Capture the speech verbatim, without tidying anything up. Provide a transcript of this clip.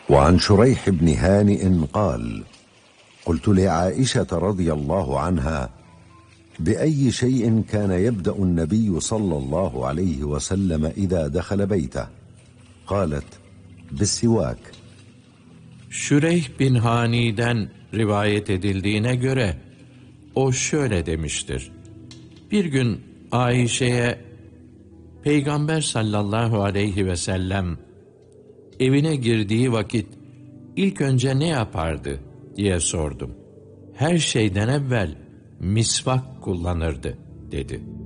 وعن شريح بن هانئ قال: قلت لعائشة رضي الله عنها: بأي شيء كان يبدأ النبي صلى الله عليه وسلم إذا دخل بيته؟ قالت: بالسواك. Şüreyh bin Hani'den rivayet edildiğine göre o şöyle demiştir: Bir gün Ayşe'ye Peygamber sallallahu aleyhi ve sellem evine girdiği vakit ilk önce ne yapardı diye sordum. Her şeyden evvel misvak kullanırdı dedi.